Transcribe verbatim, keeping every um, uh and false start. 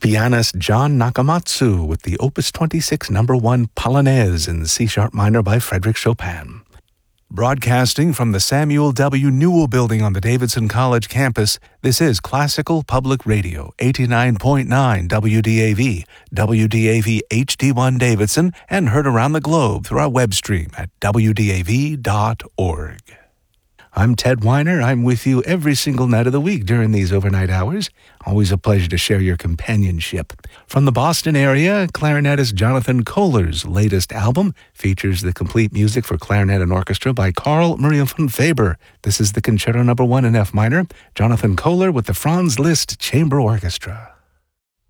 Pianist John Nakamatsu with the Opus twenty-six number one Polonaise in C-sharp minor by Frédéric Chopin. Broadcasting from the Samuel W. Newell Building on the Davidson College campus, this is Classical Public Radio, eighty-nine point nine W D A V, W D A V H D one Davidson, and heard around the globe through our web stream at W D A V dot org. I'm Ted Weiner. I'm with you every single night of the week during these overnight hours. Always a pleasure to share your companionship. From the Boston area, clarinetist Jonathan Kohler's latest album features the complete music for clarinet and orchestra by Carl Maria von Faber. This is the Concerto Number One in F minor. Jonathan Kohler with the Franz Liszt Chamber Orchestra.